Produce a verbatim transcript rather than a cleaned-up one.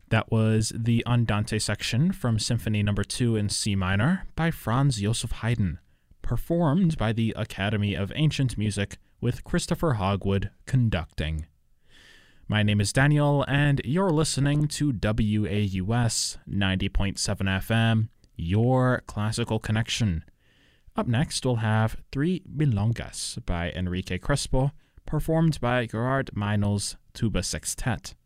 That was the Andante section from Symphony Number two in C minor by Franz Joseph Haydn, performed by the Academy of Ancient Music with Christopher Hogwood conducting. My name is Daniel, and you're listening to W A U S ninety point seven F M, your classical connection. Up next, we'll have Three Milongas by Enrique Crespo, performed by Gerard Meinel's Tuba Sextet.